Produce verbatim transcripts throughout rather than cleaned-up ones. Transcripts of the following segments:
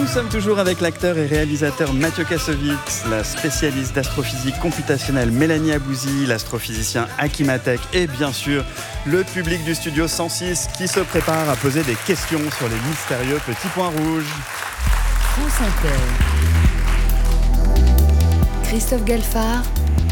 sommes toujours avec l'acteur et réalisateur Mathieu Kassovitz, la spécialiste d'astrophysique computationnelle Mélanie Abouzi, l'astrophysicien Hakim Atek et bien sûr le public du studio cent six qui se prépare à poser des questions sur les mystérieux petits points rouges. France Inter. Christophe Galfard.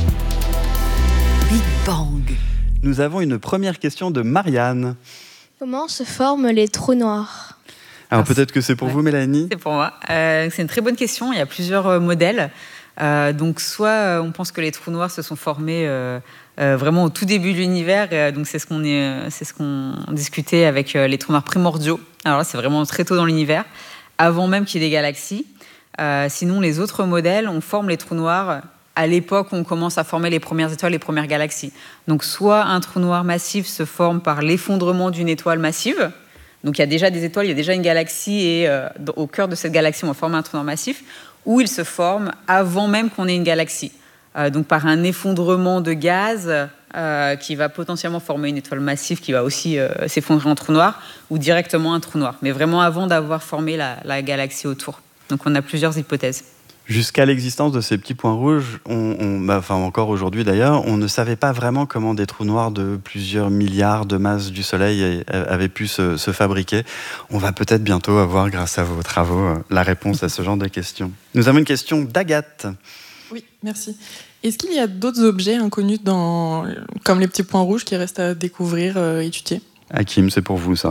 Big Bang. Nous avons une première question de Marianne. Comment se forment les trous noirs ? Alors peut-être que c'est pour ouais. vous, Mélanie. C'est pour moi. Euh, c'est une très bonne question. Il y a plusieurs euh, modèles. Euh, donc soit euh, on pense que les trous noirs se sont formés euh, euh, vraiment au tout début de l'univers. Euh, donc c'est ce qu'on est, c'est ce qu'on discutait avec euh, les trous noirs primordiaux. Alors là, c'est vraiment très tôt dans l'univers, avant même qu'il y ait des galaxies. Euh, sinon, les autres modèles, on forme les trous noirs à l'époque où on commence à former les premières étoiles, les premières galaxies. Donc soit un trou noir massif se forme par l'effondrement d'une étoile massive. Donc il y a déjà des étoiles, il y a déjà une galaxie et euh, au cœur de cette galaxie, on va former un trou noir massif, ou il se forme avant même qu'on ait une galaxie. Euh, donc par un effondrement de gaz euh, qui va potentiellement former une étoile massive qui va aussi euh, s'effondrer en trou noir, ou directement un trou noir, mais vraiment avant d'avoir formé la, la galaxie autour. Donc on a plusieurs hypothèses. Jusqu'à l'existence de ces petits points rouges, on, on, bah, enfin encore aujourd'hui d'ailleurs, on ne savait pas vraiment comment des trous noirs de plusieurs milliards de masses du Soleil avaient pu se, se fabriquer. On va peut-être bientôt avoir, grâce à vos travaux, la réponse à ce genre de questions. Nous avons une question d'Agathe. Oui, merci. Est-ce qu'il y a d'autres objets inconnus dans, comme les petits points rouges qui restent à découvrir, euh, étudier ? Hakim, c'est pour vous ça.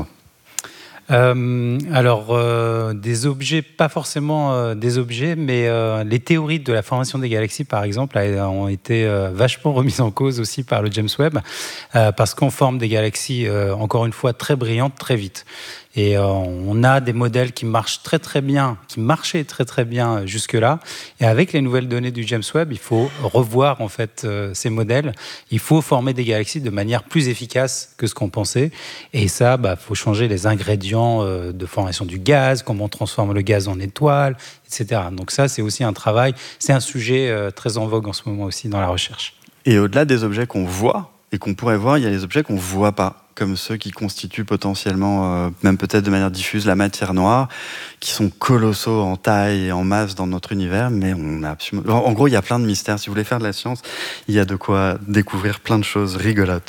Euh, alors, euh, des objets, pas forcément euh, des objets, mais euh, les théories de la formation des galaxies, par exemple, ont été euh, vachement remises en cause aussi par le James Webb, euh, parce qu'on forme des galaxies, euh, encore une fois, très brillantes, très vite. Et euh, on a des modèles qui marchent très très bien, qui marchaient très très bien jusque-là. Et avec les nouvelles données du James Webb, il faut revoir en fait euh, ces modèles. Il faut former des galaxies de manière plus efficace que ce qu'on pensait. Et ça, bah, faut changer les ingrédients euh, de formation du gaz, comment on transforme le gaz en étoile, et cetera. Donc ça, c'est aussi un travail. C'est un sujet euh, très en vogue en ce moment aussi dans la recherche. Et au-delà des objets qu'on voit et qu'on pourrait voir, il y a les objets qu'on ne voit pas, comme ceux qui constituent potentiellement, euh, même peut-être de manière diffuse, la matière noire, qui sont colossaux en taille et en masse dans notre univers, mais on a absolument... En gros, il y a plein de mystères. Si vous voulez faire de la science, il y a de quoi découvrir plein de choses rigolotes.